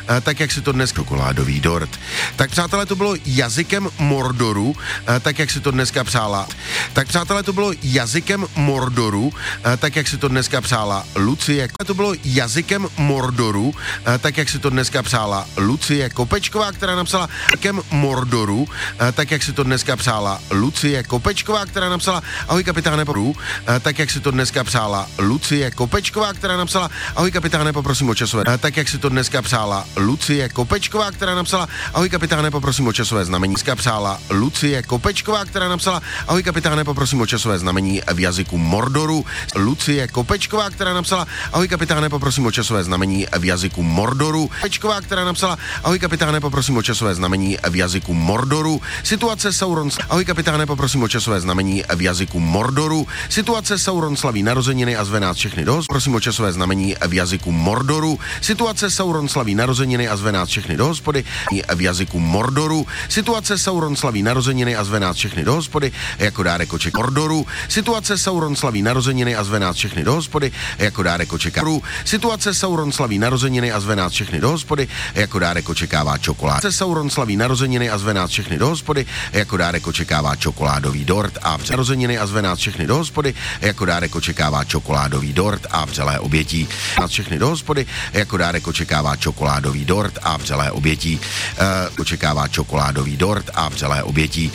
tak jak si to dnes čokoládový dort. Tak přátelé, to bylo jazykem Mordoru, tak jak si to dneska přála. Tak přátelé, to bylo jazykem Mordoru, tak jak si to dneska přála Lucie. To bylo jazykem Mordoru, tak jak si to dneska přála Lucie Kopečková, která napsala jazykem Mordoru, tak jak si to dneska přála Lucie Kopečková, která napsala ahoj kapitáne Poru, tak jak si to dneska přála Lucie Kopečková, která napsala ahoj kapitáne, poprosím o časové. Tak jak si to dneska přála Lucie Kopečková, která napsala ahoj kapitáne, poprosím o časové znamení. Dneska přála Lucie Kopečková, která napsala ahoj kapitáne, poprosím o časové znamení v jazyku Mordoru. Lucie Kopečková, která napsala ahoj kapitáne, poprosím o časové znamení v jazyku Mordoru. Kopečková, která napsala ahoj kapitáne, poprosím o časové znamení v jazyku Mordoru. Situace Sauron. Ahoj kapitáne, poprosím o časové znamení v jazyku Mordoru. Situace Sauron slaví narozeniny a zve nás všechny do hospody. Prosím o časové znamení v jazyku Mordoru. Situace Sauron slaví narozeniny a zve nás všechny do hospody. V jazyku Mordoru. Situace Sauron slaví narozeniny a zve nás všechny do hospody. Jako dárek očekává Mordoru. Situace Sauron slaví narozeniny a zve nás všechny do hospody. Jako dárek očekává. Situace Sauron slaví narozeniny a zve nás všechny do hospody. Jako dárek očekává čokolád. Sauron slaví narozeniny a zve nás všechny do hospody. Jako dárek očekává čokoládový dort a narozeniny a zve nás všechny do hospody. Jako dárek očekává čokoládový dort a vřelé obětí. Nás všechny do hospody. Jako dárek očekává čokoládový dort a vřelé obětí. Očekává čokoládový dort a vřelé obětí.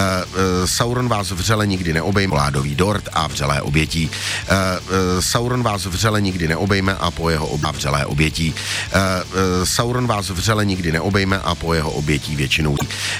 Sauron vás vřele nikdy neobejme. Čokoládový dort a vřelé obětí. Sauron vás vřele nikdy neobejme a po jeho vřelé obětí. Sauron vás vřele nikdy neobejme a po jeho obětí většinou.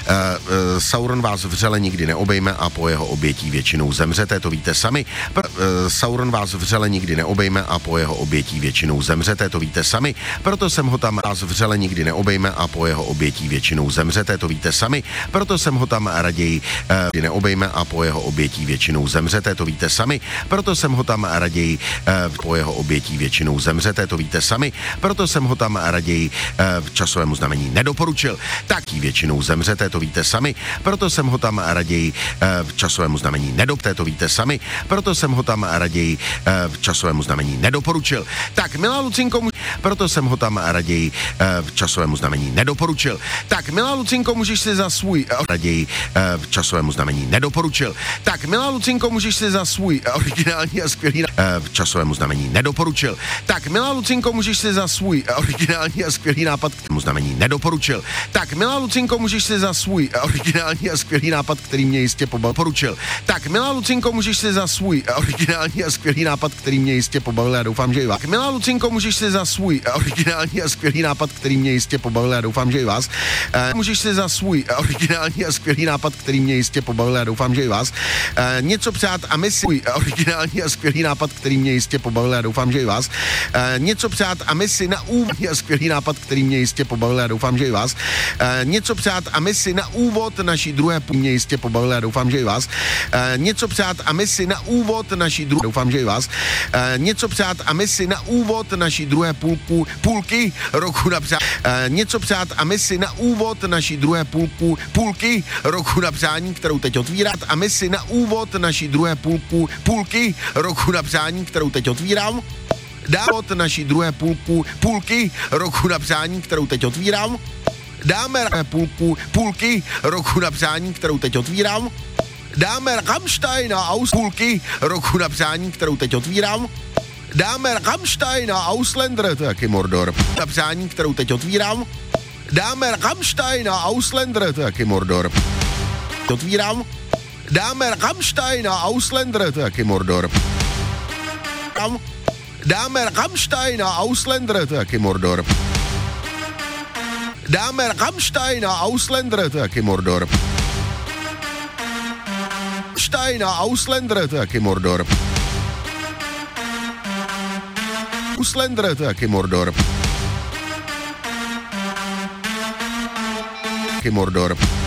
Sauron vás vřele nikdy neobejme a po jeho obětí většinou zemřete, to víte sami. Sauron vás vřele nikdy neobejme a po jeho obětí většinou zemřete, to víte sami. Proto jsem ho tam vás vřele nikdy neobejme a po jeho obětí většinou zemřete, to víte sami. Proto jsem ho tam raději neobejme a po jeho obětí většinou zemřete, to víte sami. Proto jsem ho tam raději po jeho obětí většinou zemřete, to víte sami. Proto jsem ho tam raději časovému znamení nedoporučil. Tak většinou zemřete, to víte sami. Proto jsem ho tam raději časovému znamení nedopte, to víte sami. Proto jsem ho tam raději časovému znamení nedoporučil. Tak, milá Lucinko, proto jsem ho tam raději časovému znamení nedoporučil. Tak, milá Lucinko, můžeš si za svůj raději časovému znamení nedoporučil. Tak, milá Lucinko, můžeš si za svůj originální a skvělý časovému znamení nedoporučil. Tak, milá Lucinko, můžeš si za svůj originální a skvělý nápad k tomu znamení nedoporučil. Tak, milá Lucinko, můžeš si za svůj originální a skvělý nápad, který mě jistě poručil. Tak, milá Lucinko, můžeš si za svůj originální a skvělý nápad, který mě jistě pobavil, já doufám, že i vás. Milá Lucinko, můžeš si za svůj originální a skvělý nápad, který mě jistě pobavil, já doufám, že i vás. Můžeš si za svůj originální a skvělý nápad, který mě jistě pobavil, já doufám, že i vás. Něco přát a my si originální a skvělý nápad, který mě jistě pobavil, já doufám, že i vás. Něco přát a my si na úvod a skvělý nápad, který mě jistě pobavil, já doufám, že i vás. Něco přát a my si na úvod naší druhé půl mě jistě pobavil, já doufám, že i vás. Něco přát a my si na úvod naší druhé doufám, že i vás. Něco přát a my si na úvod naší druhé půlky roku na přání. Něco přát a my si na úvod naší druhé půlky roku na přání, kterou teď otvírám. A my si na úvod naší druhé půlky roku na přání, kterou teď otvírám. Dávod naší druhé půlky roku na přání, kterou teď otvírám. Dáme půlky roku na přání, kterou teď otvírám. Dáme Rammstein a půlky roku na přání, kterou teď otvírám. Dáme Rammstein a Ausländer, to je jaký Mordor, na přání, kterou teď otvírám. Dáme Rammstein a Ausländer, to je jaký Mordor. Otvírám. Dáme Rammstein a Ausländer, to je jaký Mordor. Dáme Rammstein a Ausländer, to je jaký Mordor. Dáme Rammstein a Ausländer, to je jaký Mordor. Rammstein a Ausländer, to je jaký Mordor. Ausländer, to je jaký Mordor. Mordor.